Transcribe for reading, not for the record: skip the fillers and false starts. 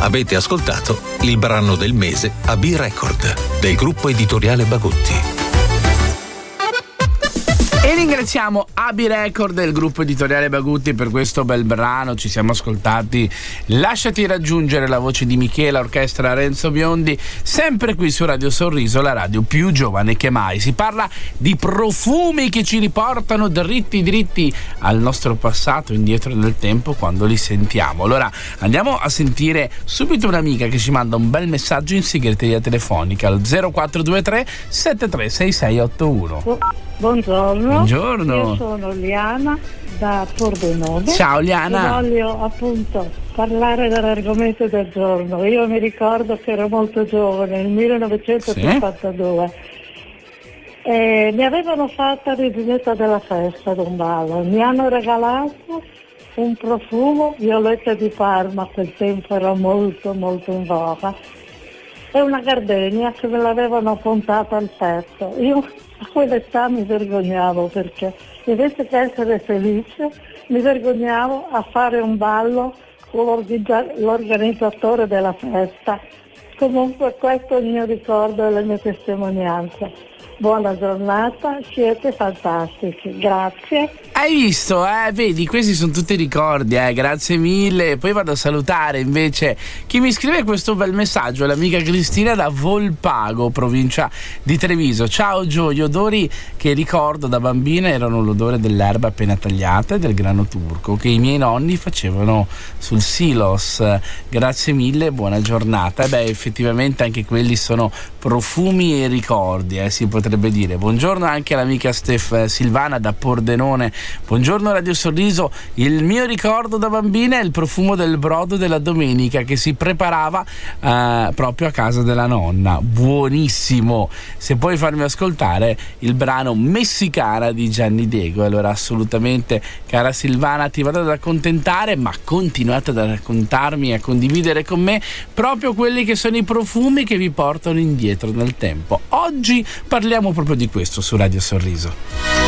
Avete ascoltato il brano del mese a B-Record del gruppo editoriale Bagutti. E ringraziamo AB Record del gruppo editoriale Bagutti per questo bel brano. Ci siamo ascoltati Lasciati raggiungere, la voce di Michela, orchestra Renzo Biondi, sempre qui su Radio Sorriso, la radio più giovane che mai. Si parla di profumi che ci riportano dritti al nostro passato, indietro nel tempo, quando li sentiamo. Allora andiamo a sentire subito un'amica che ci manda un bel messaggio in segreteria telefonica al 0423 736681. Buongiorno. Buongiorno. Io sono Liana da Pordenone. Ciao Liana. E voglio appunto parlare dell'argomento del giorno. Io mi ricordo che ero molto giovane, nel 1952. Sì? Mi avevano fatto la riunione della festa ad un ballo. Mi hanno regalato un profumo violetta di Parma, a quel tempo era molto in voga, e una gardenia che me l'avevano puntata al petto. Io a quell'età mi vergognavo, perché invece che essere felice mi vergognavo a fare un ballo con l'organizzatore della festa. Comunque questo è il mio ricordo e le mie testimonianze. Buona giornata, siete fantastici, grazie. Hai visto, vedi, questi sono tutti ricordi, grazie mille. Poi vado a salutare invece chi mi scrive questo bel messaggio, l'amica Cristina da Volpago, provincia di Treviso. Ciao Gio, gli odori che ricordo da bambina erano l'odore dell'erba appena tagliata e del grano turco che i miei nonni facevano sul silos. Grazie mille, buona giornata. Effettivamente anche quelli sono profumi e ricordi, si potrebbe dire. Buongiorno anche all'amica Silvana da Pordenone. Buongiorno Radio Sorriso. Il mio ricordo da bambina è il profumo del brodo della domenica che si preparava proprio a casa della nonna. Buonissimo. Se puoi farmi ascoltare il brano Messicana di Gianni Diego, allora assolutamente, cara Silvana, ti vado ad accontentare, ma continuate ad raccontarmi e a condividere con me proprio quelli che sono i profumi che vi portano indietro nel tempo. Oggi parliamo proprio di questo su Radio Sorriso.